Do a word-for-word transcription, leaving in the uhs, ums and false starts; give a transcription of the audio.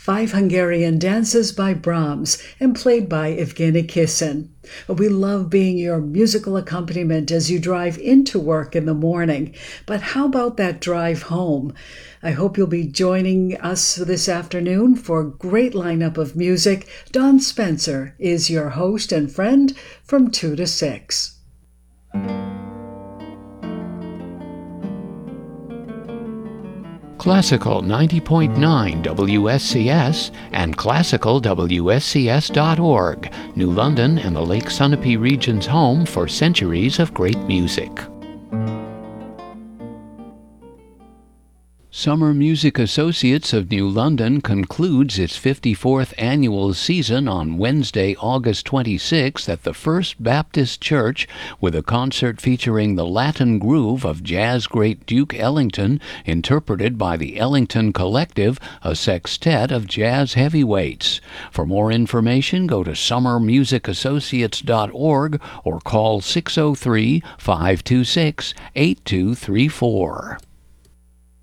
Five Hungarian Dances by Brahms and played by Evgeny Kissin. We love being your musical accompaniment as you drive into work in the morning. But how about that drive home? I hope you'll be joining us this afternoon for a great lineup of music. Don Spencer is your host and friend from two to six. Classical ninety point nine W S C S and classical W S C S dot org, New London and the Lake Sunapee region's home for centuries of great music. Summer Music Associates of New London concludes its fifty-fourth annual season on Wednesday, August twenty-sixth at the First Baptist Church with a concert featuring the Latin groove of jazz great Duke Ellington, interpreted by the Ellington Collective, a sextet of jazz heavyweights. For more information, go to summer music associates dot org or call six oh three, five two six, eight two three four.